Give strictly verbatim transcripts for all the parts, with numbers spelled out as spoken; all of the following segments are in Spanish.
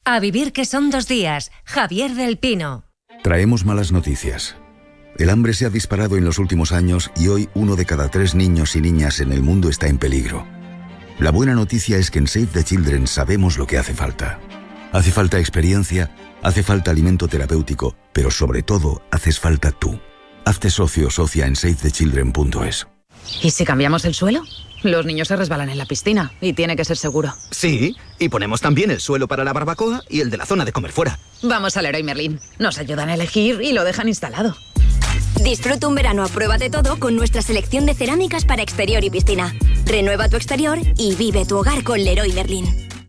A vivir que son dos días. Javier del Pino. Traemos malas noticias. El hambre se ha disparado en los últimos años y hoy uno de cada tres niños y niñas en el mundo está en peligro. La buena noticia es que en Save the Children sabemos lo que hace falta. Hace falta experiencia, hace falta alimento terapéutico, pero sobre todo haces falta tú. Hazte socio o socia en save the children punto es. ¿Y si cambiamos el suelo? Los niños se resbalan en la piscina y tiene que ser seguro. Sí, y ponemos también el suelo para la barbacoa y el de la zona de comer fuera. Vamos al Leroy Merlin. Nos ayudan a elegir y lo dejan instalado. Disfruta un verano a prueba de todo con nuestra selección de cerámicas para exterior y piscina. Renueva tu exterior y vive tu hogar con Leroy Merlin.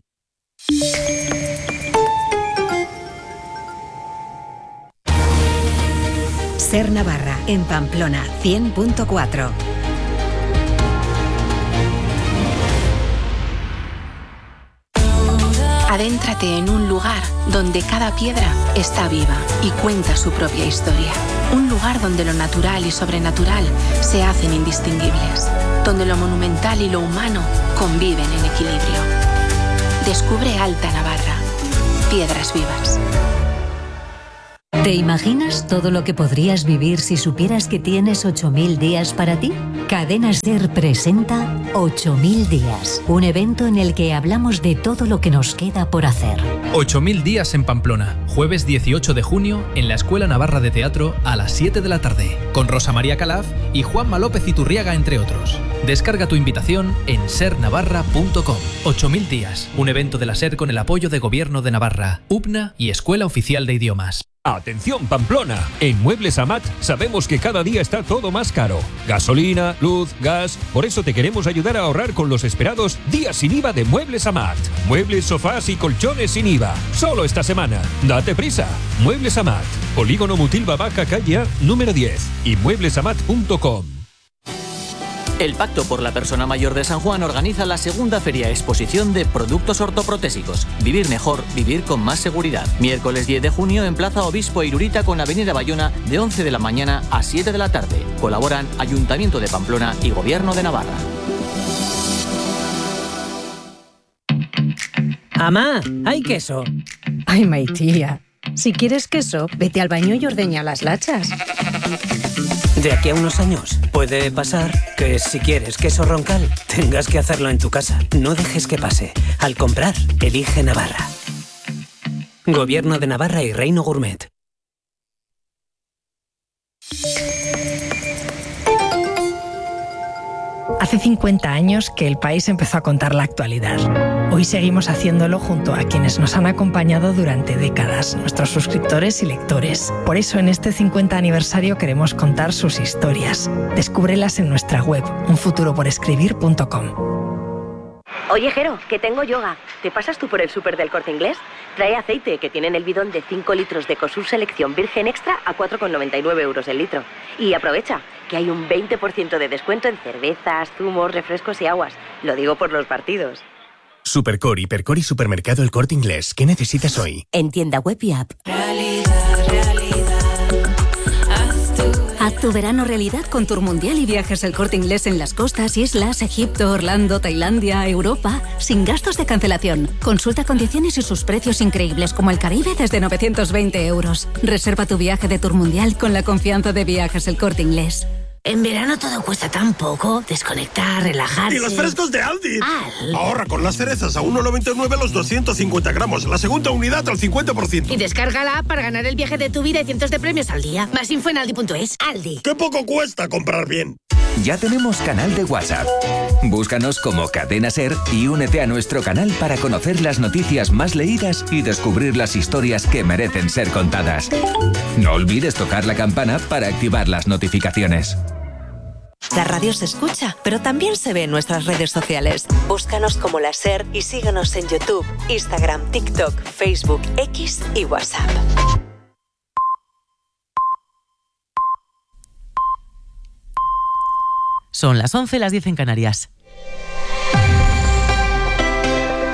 Ser Navarra, en Pamplona, cien punto cuatro. Adéntrate en un lugar donde cada piedra está viva y cuenta su propia historia. Un lugar donde lo natural y sobrenatural se hacen indistinguibles. Donde lo monumental y lo humano conviven en equilibrio. Descubre Alta Navarra. Piedras vivas. ¿Te imaginas todo lo que podrías vivir si supieras que tienes ocho mil días para ti? Cadena SER presenta ocho mil días, un evento en el que hablamos de todo lo que nos queda por hacer. ocho mil días en Pamplona, jueves dieciocho de junio en la Escuela Navarra de Teatro a las siete de la tarde, con Rosa María Calaf y Juanma López Iturriaga, entre otros. Descarga tu invitación en ser navarra punto com. ocho mil días, un evento de la SER con el apoyo de Gobierno de Navarra, U P N A y Escuela Oficial de Idiomas. Atención Pamplona, en Muebles Amat sabemos que cada día está todo más caro. Gasolina, luz, gas, por eso te queremos ayudar a ahorrar con los esperados días sin I V A de Muebles Amat. Muebles, sofás y colchones sin I V A, solo esta semana. Date prisa. Muebles Amat, Polígono Mutilva Baja, calle A, número diez y muebles amat punto com. El Pacto por la Persona Mayor de San Juan organiza la segunda feria exposición de productos ortoprotésicos. Vivir mejor, vivir con más seguridad. Miércoles diez de junio en Plaza Obispo Irurita con Avenida Bayona de once de la mañana a siete de la tarde. Colaboran Ayuntamiento de Pamplona y Gobierno de Navarra. Amá, ¿hay queso? Ay, Maitía, si quieres queso, vete al baño y ordeña las lachas. De aquí a unos años puede pasar que si quieres queso roncal, tengas que hacerlo en tu casa. No dejes que pase. Al comprar, elige Navarra. Gobierno de Navarra y Reino Gourmet. Hace cincuenta años que el país empezó a contar la actualidad. Hoy seguimos haciéndolo junto a quienes nos han acompañado durante décadas, nuestros suscriptores y lectores. Por eso en este cincuenta aniversario queremos contar sus historias. Descúbrelas en nuestra web, un futuro por escribir punto com. Oye, Jero, que tengo yoga. ¿Te pasas tú por el súper del Corte Inglés? Trae aceite, que tienen el bidón de cinco litros de Ecosur Selección Virgen Extra a cuatro con noventa y nueve euros el litro. Y aprovecha, que hay un veinte por ciento de descuento en cervezas, zumos, refrescos y aguas. Lo digo por los partidos. Supercor, Hipercor y Supermercado El Corte Inglés. ¿Qué necesitas hoy? En tienda web y app. Realidad, realidad. Haz tu... Haz tu verano realidad con Tour Mundial y Viajes El Corte Inglés en las costas, islas, Egipto, Orlando, Tailandia, Europa, sin gastos de cancelación. Consulta condiciones y sus precios increíbles como el Caribe desde novecientos veinte euros. Reserva tu viaje de Tour Mundial con la confianza de Viajes El Corte Inglés. En verano todo cuesta tan poco. Desconectar, relajarse... ¡Y los frescos de Aldi! Al... Ahorra con las cerezas a uno noventa y nueve los doscientos cincuenta gramos. La segunda unidad al cincuenta por ciento. Y descarga la app para ganar el viaje de tu vida y cientos de premios al día. Más info en aldi punto es. Aldi. ¡Qué poco cuesta comprar bien! Ya tenemos canal de WhatsApp. Búscanos como Cadena SER y únete a nuestro canal para conocer las noticias más leídas y descubrir las historias que merecen ser contadas. No olvides tocar la campana para activar las notificaciones. La radio se escucha, pero también se ve en nuestras redes sociales. Búscanos como La SER y síguenos en YouTube, Instagram, TikTok, Facebook, X y WhatsApp. Son las once, las diez en Canarias.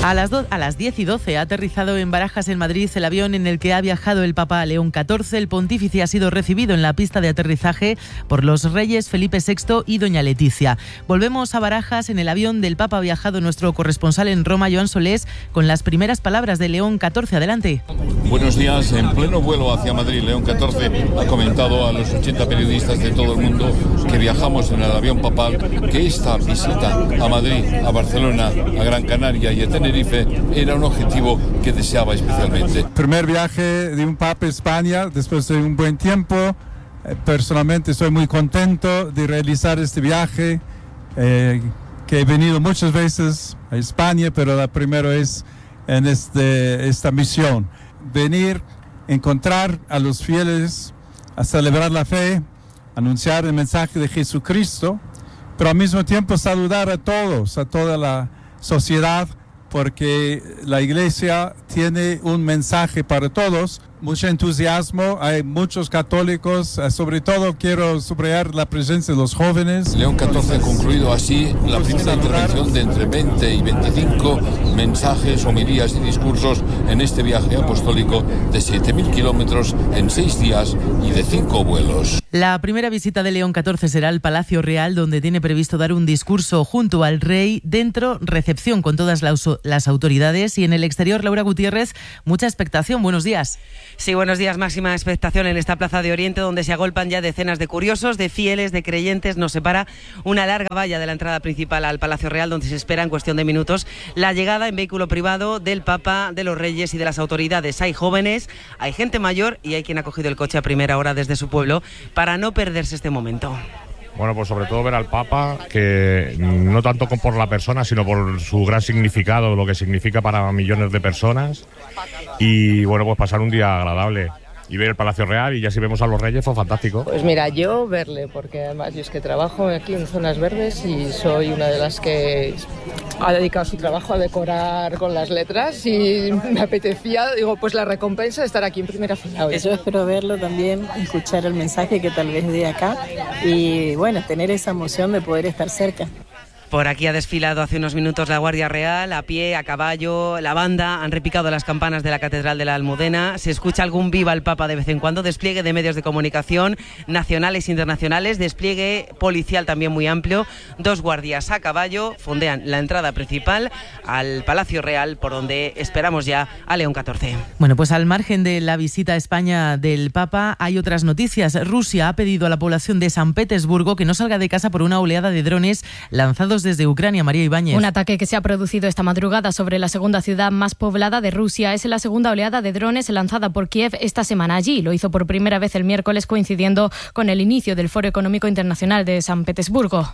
A las, do- a las diez y doce ha aterrizado en Barajas, en Madrid, el avión en el que ha viajado el Papa León catorce. El pontífice ha sido recibido en la pista de aterrizaje por los reyes Felipe sexto y doña Leticia. Volvemos a Barajas. En el avión del Papa ha viajado nuestro corresponsal en Roma, Joan Solés, con las primeras palabras de León catorce. Adelante. Buenos días. En pleno vuelo hacia Madrid, León catorce ha comentado a los ochenta periodistas de todo el mundo que viajamos en el avión papal que esta visita a Madrid, a Barcelona, a Gran Canaria y a Tenerife era un objetivo que deseaba especialmente. Primer viaje de un Papa a España después de un buen tiempo. Eh, personalmente estoy muy contento de realizar este viaje, eh, que he venido muchas veces a España, pero la primera es en este, esta misión. Venir, encontrar a los fieles, a celebrar la fe, anunciar el mensaje de Jesucristo, pero al mismo tiempo saludar a todos, a toda la sociedad, porque la Iglesia tiene un mensaje para todos, mucho entusiasmo, hay muchos católicos, sobre todo quiero subrayar la presencia de los jóvenes. León catorce ha concluido así la primera intervención de entre veinte y veinticinco mensajes, homilías y discursos en este viaje apostólico de siete mil kilómetros en seis días y de cinco vuelos. La primera visita de León catorce será al Palacio Real, donde tiene previsto dar un discurso junto al rey. Dentro, recepción con todas las, las autoridades, y en el exterior, Laura Gutiérrez, mucha expectación. Buenos días. Sí, buenos días. Máxima expectación en esta Plaza de Oriente, donde se agolpan ya decenas de curiosos, de fieles, de creyentes. Nos separa una larga valla de la entrada principal al Palacio Real, donde se espera en cuestión de minutos la llegada en vehículo privado del Papa, de los Reyes y de las autoridades. Hay jóvenes, hay gente mayor y hay quien ha cogido el coche a primera hora desde su pueblo para no perderse este momento. Bueno, pues sobre todo ver al Papa, que no tanto por la persona, sino por su gran significado, lo que significa para millones de personas. Y bueno, pues pasar un día agradable y ver el Palacio Real, y ya si vemos a los Reyes fue fantástico. Pues mira, yo verle, porque además yo es que trabajo aquí en Zonas Verdes y soy una de las que ha dedicado su trabajo a decorar con las letras, y me apetecía, digo, pues la recompensa de estar aquí en primera fila hoy. Yo espero verlo también, escuchar el mensaje que tal vez dé acá y bueno, tener esa emoción de poder estar cerca. Por aquí ha desfilado hace unos minutos la Guardia Real, a pie, a caballo, la banda, han repicado las campanas de la Catedral de la Almudena, se escucha algún viva al Papa de vez en cuando, despliegue de medios de comunicación nacionales e internacionales, despliegue policial también muy amplio, dos guardias a caballo fondean la entrada principal al Palacio Real, por donde esperamos ya a León catorce. Bueno, pues al margen de la visita a España del Papa, hay otras noticias. Rusia ha pedido a la población de San Petersburgo que no salga de casa por una oleada de drones lanzados desde Ucrania. María Ibáñez. Un ataque que se ha producido esta madrugada sobre la segunda ciudad más poblada de Rusia. Es la segunda oleada de drones lanzada por Kiev esta semana allí. Lo hizo por primera vez el miércoles, coincidiendo con el inicio del Foro Económico Internacional de San Petersburgo.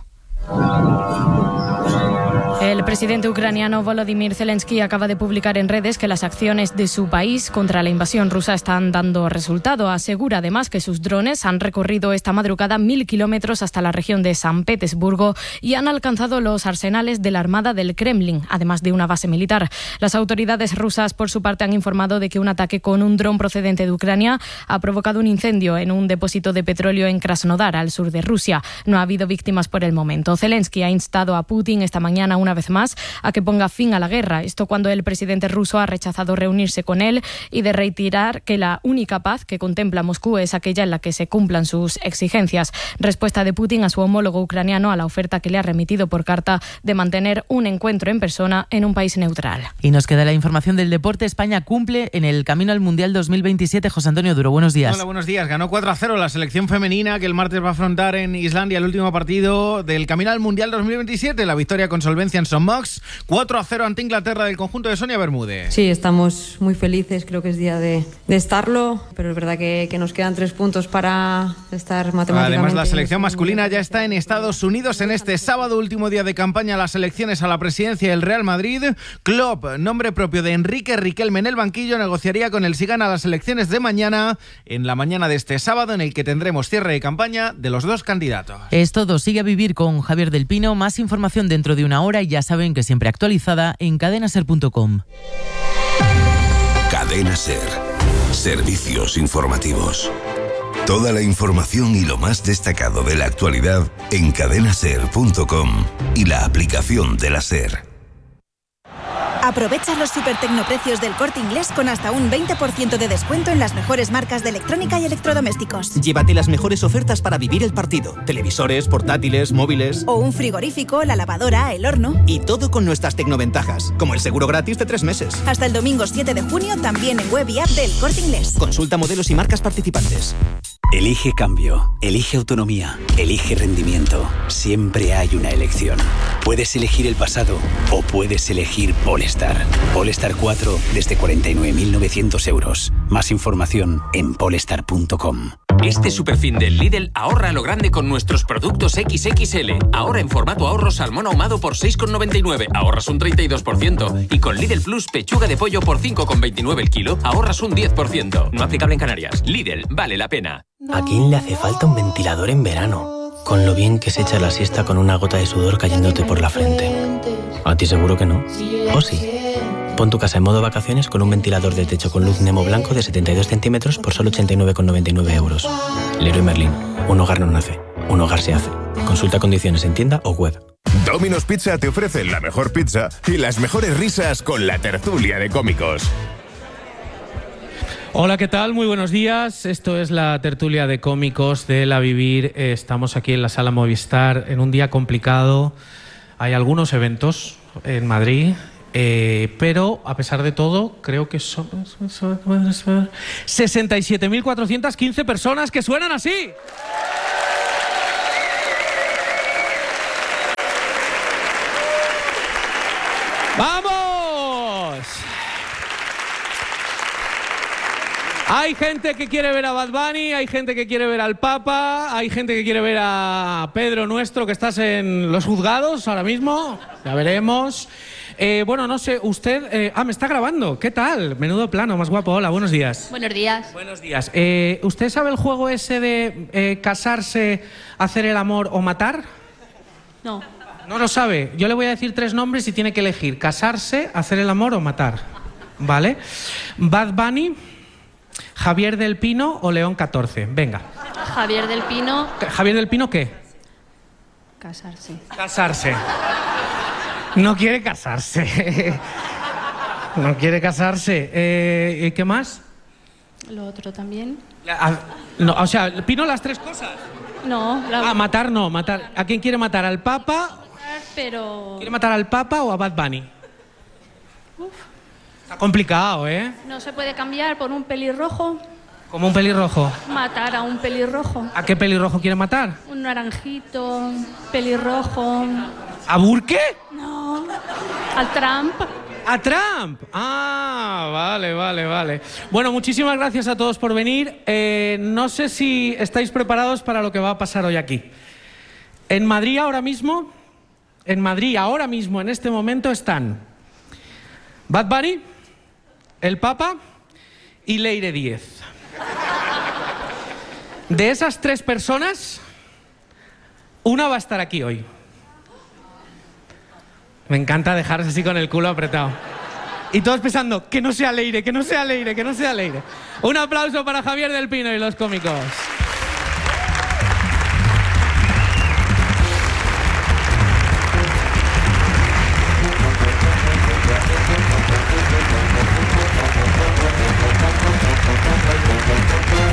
El presidente ucraniano Volodymyr Zelensky acaba de publicar en redes que las acciones de su país contra la invasión rusa están dando resultado. Asegura además que sus drones han recorrido esta madrugada mil kilómetros hasta la región de San Petersburgo y han alcanzado los arsenales de la Armada del Kremlin, además de una base militar. Las autoridades rusas, por su parte, han informado de que un ataque con un dron procedente de Ucrania ha provocado un incendio en un depósito de petróleo en Krasnodar, al sur de Rusia. No ha habido víctimas por el momento. Zelensky ha instado a Putin esta mañana una vez más a que ponga fin a la guerra. Esto cuando el presidente ruso ha rechazado reunirse con él y de reiterar que la única paz que contempla Moscú es aquella en la que se cumplan sus exigencias. Respuesta de Putin a su homólogo ucraniano a la oferta que le ha remitido por carta de mantener un encuentro en persona en un país neutral. Y nos queda la información del deporte. España cumple en el camino al Mundial dos mil veintisiete. José Antonio Duro, buenos días. Hola, buenos días. Ganó cuatro a cero la selección femenina, que el martes va a afrontar en Islandia el último partido del camino al Mundial dos mil veintisiete. La victoria con solvencia en St. Mox, cuatro a cero ante Inglaterra del conjunto de Sonia Bermúdez. Sí, estamos muy felices, creo que es día de, de estarlo, pero es verdad que, que nos quedan tres puntos para estar matemáticamente. Además, la selección masculina ya está en Estados Unidos en este sábado, último día de campaña, las elecciones a la presidencia del Real Madrid. Klopp, nombre propio de Enrique Riquelme en el banquillo, negociaría con el si gana las elecciones de mañana, en la mañana de este sábado, en el que tendremos cierre de campaña de los dos candidatos. Es todo, sigue a vivir con Javier del Pino. Más información dentro de una hora y ya saben que siempre actualizada en cadena ser punto com. Cadena Ser. Servicios informativos. Toda la información y lo más destacado de la actualidad en cadena ser punto com y la aplicación de la SER. Aprovecha los super tecnoprecios del Corte Inglés con hasta un veinte por ciento de descuento en las mejores marcas de electrónica y electrodomésticos. Llévate las mejores ofertas para vivir el partido. Televisores, portátiles, móviles... O un frigorífico, la lavadora, el horno... Y todo con nuestras tecnoventajas, como el seguro gratis de tres meses. Hasta el domingo siete de junio, también en web y app del Corte Inglés. Consulta modelos y marcas participantes. Elige cambio, elige autonomía, elige rendimiento. Siempre hay una elección. Puedes elegir el pasado o puedes elegir Polestar. Polestar cuatro desde cuarenta y nueve mil novecientos euros. Más información en polestar punto com. Este superfin del Lidl ahorra a lo grande con nuestros productos equis equis ele. Ahora en formato ahorro salmón ahumado por seis con noventa y nueve, ahorras un treinta y dos por ciento. Y con Lidl Plus pechuga de pollo por cinco con veintinueve el kilo, ahorras un diez por ciento. No aplicable en Canarias. Lidl, vale la pena. ¿A quién le hace falta un ventilador en verano? Con lo bien que se echa la siesta con una gota de sudor cayéndote por la frente. A ti seguro que no. ¿O sí? Pon tu casa en modo vacaciones con un ventilador de techo con luz Nemo blanco de setenta y dos centímetros por solo ochenta y nueve con noventa y nueve euros. Leroy Merlin. Un hogar no nace. Un hogar se hace. Consulta condiciones en tienda o web. Domino's Pizza te ofrece la mejor pizza y las mejores risas con la tertulia de cómicos. Hola, ¿qué tal? Muy buenos días. Esto es la tertulia de cómicos de La Vivir. Estamos aquí en la Sala Movistar en un día complicado. Hay algunos eventos en Madrid, eh, pero a pesar de todo, creo que son sesenta y siete mil cuatrocientas quince personas que suenan así. ¡Vamos! Hay gente que quiere ver a Bad Bunny, hay gente que quiere ver al Papa, hay gente que quiere ver a Pedro nuestro, que estás en los juzgados ahora mismo. Ya veremos. Eh, bueno, no sé, usted... Eh, ah, me está grabando. ¿Qué tal? Menudo plano, más guapo. Hola, buenos días. Buenos días. Buenos días. Eh, ¿Usted sabe el juego ese de eh, casarse, hacer el amor o matar? No. No lo sabe. Yo le voy a decir tres nombres y tiene que elegir casarse, hacer el amor o matar. ¿Vale? Bad Bunny, Javier del Pino o León catorce. Venga. Javier del Pino. ¿Javier del Pino qué? Casarse. Casarse. No quiere casarse. No quiere casarse. Eh, ¿Qué más? Lo otro también. La, no, o sea, Pino las tres cosas. No. La... Ah, matar no, matar. ¿A quién quiere matar? ¿Al Papa? Pero... ¿Quiere matar al Papa o a Bad Bunny? Uf. Está complicado, ¿eh? No se puede cambiar por un pelirrojo. ¿Como un pelirrojo? Matar a un pelirrojo. ¿A qué pelirrojo quiere matar? Un naranjito, pelirrojo. ¿A Burke? No. Al Trump. ¿A Trump? Ah, vale, vale, vale. Bueno, muchísimas gracias a todos por venir. Eh, no sé si estáis preparados para lo que va a pasar hoy aquí. En Madrid ahora mismo, en Madrid ahora mismo, en este momento, están Bad Bunny, el Papa y Leire Díez. De esas tres personas, una va a estar aquí hoy. Me encanta dejarse así con el culo apretado. Y todos pensando, que no sea Leire, que no sea Leire, que no sea Leire. Un aplauso para Javier del Pino y los cómicos.